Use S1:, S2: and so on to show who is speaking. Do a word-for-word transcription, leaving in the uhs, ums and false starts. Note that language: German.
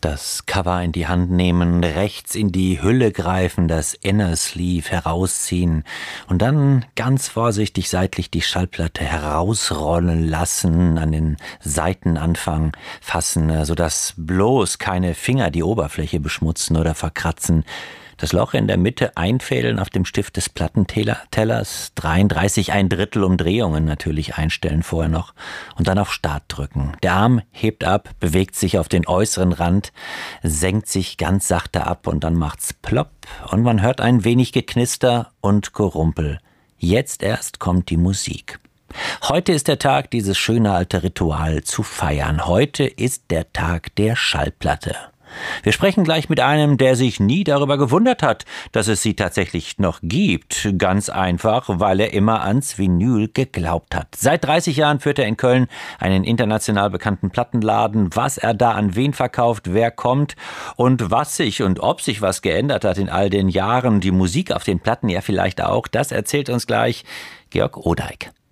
S1: Das Cover in die Hand nehmen, rechts in die Hülle greifen, das Inner Sleeve herausziehen und dann ganz vorsichtig seitlich die Schallplatte herausrollen lassen, an den Seitenanfang fassen, sodass bloß keine Finger die Oberfläche beschmutzen oder verkratzen. Das Loch in der Mitte einfädeln auf dem Stift des Plattentellers, dreiunddreißig ein Drittel Umdrehungen natürlich einstellen vorher noch und dann auf Start drücken. Der Arm hebt ab, bewegt sich auf den äußeren Rand, senkt sich ganz sachte ab und dann macht's plopp und man hört ein wenig Geknister und Gerumpel. Jetzt erst kommt die Musik. Heute ist der Tag, dieses schöne alte Ritual zu feiern. Heute ist der Tag der Schallplatte. Wir sprechen gleich mit einem, der sich nie darüber gewundert hat, dass es sie tatsächlich noch gibt. Ganz einfach, weil er immer ans Vinyl geglaubt hat. Seit dreißig Jahren führt er in Köln einen international bekannten Plattenladen. Was er da an wen verkauft, wer kommt und was sich und ob sich was geändert hat in all den Jahren. Die Musik auf den Platten ja vielleicht auch. Das erzählt uns gleich Georg Odeik.